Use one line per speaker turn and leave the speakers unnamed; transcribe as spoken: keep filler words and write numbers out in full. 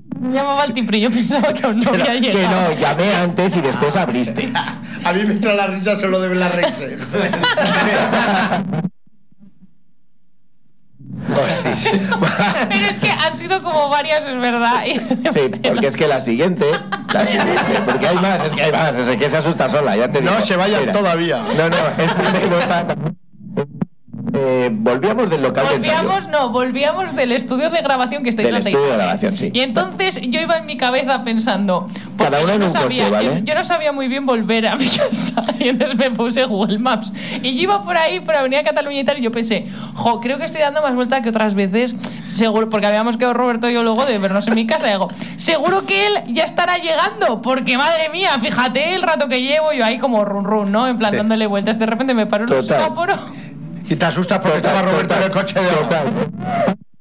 Me llamaba al timbre y yo pensaba que aún no había llegado.
Que no, llamé antes y después abriste.
A mí me entra la risa solo de ver la Rexe.
Pero es que han sido como varias, es verdad.
Sí, porque es que la siguiente, la siguiente, porque hay más, es que hay más, es que se asusta sola, ya te digo.
No se vayan
Mira,
todavía.
No, no, esta anécdota. Eh, volvíamos del local de ensayo.
Volvíamos, no, volvíamos del estudio de grabación que estoy
Del estudio de grabación, sí.
Y entonces yo iba en mi cabeza pensando,
Cada uno
yo
en
no
un
sabía,
coche, ¿vale?
yo, yo no sabía muy bien volver a mi casa. Y entonces me puse Google Maps. Y yo iba por ahí, por Avenida Cataluña y tal, y yo pensé, jo, creo que estoy dando más vuelta que otras veces, seguro, porque habíamos quedado Roberto y yo luego de vernos en mi casa. Y digo, seguro que él ya estará llegando, porque madre mía, fíjate el rato que llevo yo ahí como run run, ¿no? En plan
Sí.
dándole vueltas. De repente me paro en un
Total.
semáforo.
Y te asustas porque
Total,
estaba Roberto
total,
en el coche de
total.